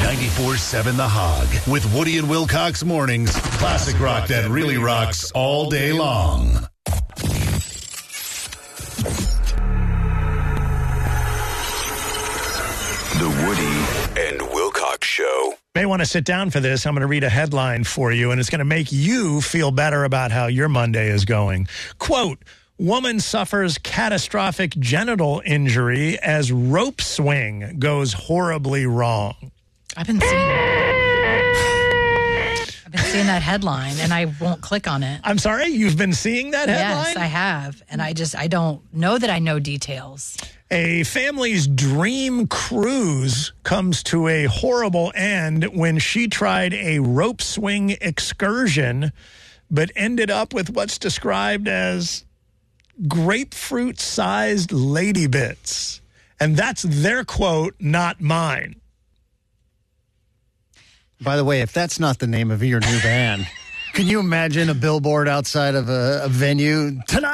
94.7 The Hog with Woody and Wilcox mornings. Classic rock that really rocks all day long. The Woody and Wilcox Show. May want to sit down for this. I'm going to read a headline for you, and it's going to make you feel better about how your Monday is going. Quote, woman suffers catastrophic genital injury as rope swing goes horribly wrong. I've been seeing that headline, and I won't click on it. I'm sorry? You've been seeing that headline? Yes, I have. And I don't know that I know details. A family's dream cruise comes to a horrible end when she tried a rope swing excursion, but ended up with what's described as grapefruit-sized lady bits. And that's their quote, not mine. By the way, if that's not the name of your new band, can you imagine a billboard outside of a venue? Tonight.